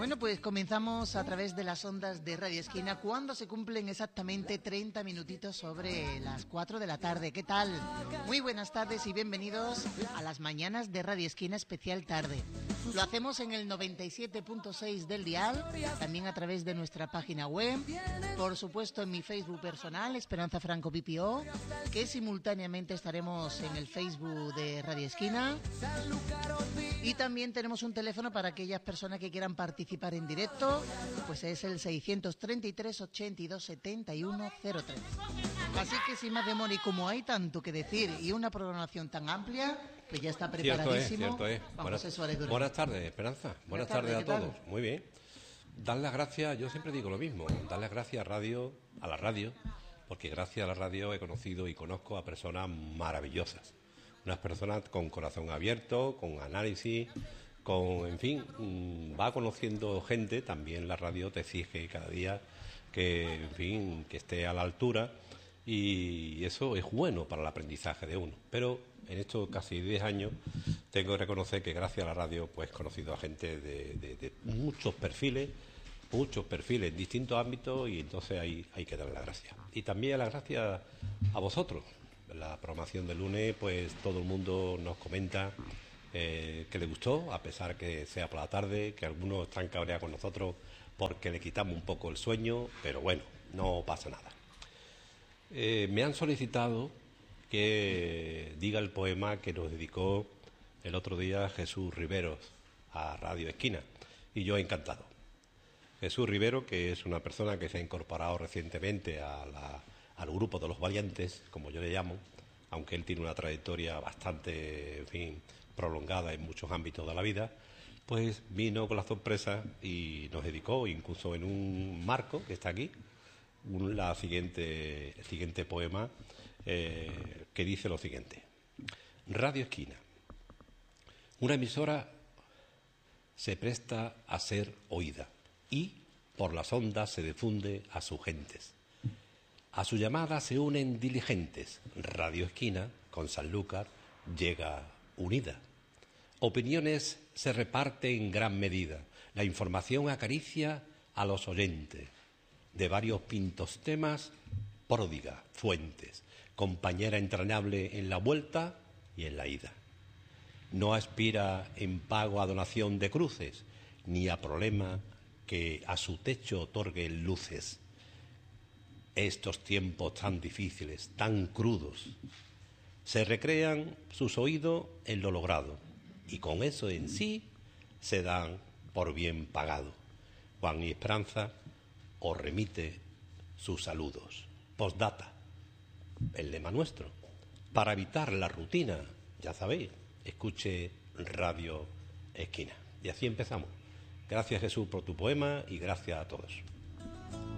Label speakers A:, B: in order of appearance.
A: Bueno, pues comenzamos a través de las ondas de Radio Esquina cuando se cumplen exactamente 30 minutitos sobre las 4 de la tarde. ¿Qué tal? Muy buenas tardes y bienvenidos a las mañanas de Radio Esquina especial tarde. Lo hacemos en el 97.6 del dial, también a través de nuestra página web, por supuesto en mi Facebook personal, Esperanza Franco PPO, que simultáneamente estaremos en el Facebook de Radio Esquina. Y también tenemos un teléfono para aquellas personas que quieran participar en directo, pues es el 633 82 71 03. Así que sin más demora, y como hay tanto que decir y una programación tan amplia, pues ya está preparadísimo.
B: Cierto es. Buenas tardes, Esperanza. Buenas tardes a todos. Muy bien. Dar las gracias, yo siempre digo lo mismo, dar las gracias a la radio, porque gracias a la radio he conocido y conozco a personas maravillosas. Unas personas con corazón abierto, con análisis, en fin, va conociendo gente. También la radio te exige cada día que, en fin, que esté a la altura, y eso es bueno para el aprendizaje de uno. Pero en estos casi 10 años tengo que reconocer que gracias a la radio pues he conocido a gente de muchos perfiles en distintos ámbitos, y entonces hay que darle las gracias. Y también las gracias a vosotros. La programación del lunes, pues todo el mundo nos comenta que le gustó, a pesar que sea por la tarde, que algunos están cabreados con nosotros porque le quitamos un poco el sueño, pero bueno, no pasa nada. Me han solicitado que diga el poema que nos dedicó el otro día Jesús Riveros a Radio Esquina, y yo encantado. Jesús Rivero, que es una persona que se ha incorporado recientemente al grupo de los valientes, como yo le llamo, aunque él tiene una trayectoria bastante, en fin, prolongada en muchos ámbitos de la vida, pues vino con la sorpresa y nos dedicó, incluso en un marco que está aquí, el siguiente poema que dice lo siguiente. Radio Esquina. Una emisora se presta a ser oída y por las ondas se difunde a sus gentes. A su llamada se unen diligentes. Radio Esquina, con Sanlúcar, llega unida. Opiniones se reparten en gran medida. La información acaricia a los oyentes. De varios pintos temas, pródiga, fuentes, compañera entrañable en la vuelta y en la ida. No aspira en pago a donación de cruces, ni a problema que a su techo otorgue luces. Estos tiempos tan difíciles, tan crudos, se recrean sus oídos en lo logrado, y con eso en sí se dan por bien pagado. Juan y Esperanza os remite sus saludos. Postdata, el lema nuestro. Para evitar la rutina, ya sabéis, escuche Radio Esquina. Y así empezamos. Gracias, Jesús, por tu poema, y gracias a todos.